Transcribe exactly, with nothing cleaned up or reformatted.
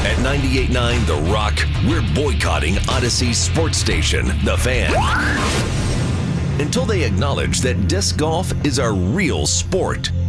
At ninety-eight point nine The Rock, we're boycotting Odyssey's sports station, The Fan, until they acknowledge that disc golf is a real sport.